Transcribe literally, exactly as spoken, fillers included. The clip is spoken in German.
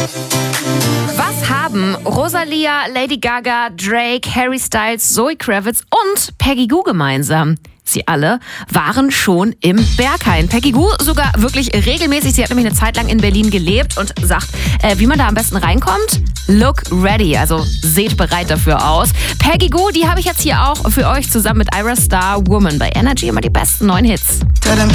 Was haben Rosalia, Lady Gaga, Drake, Harry Styles, Zoe Kravitz und Peggy Gou gemeinsam? Sie alle waren schon im Berghain. Peggy Gou sogar wirklich regelmäßig. Sie hat nämlich eine Zeit lang in Berlin gelebt und sagt, äh, wie man da am besten reinkommt. Look ready, also seht bereit dafür aus. Peggy Gou, die habe ich jetzt hier auch für euch zusammen mit Ira Star, Woman bei Energy, immer die besten neuen Hits.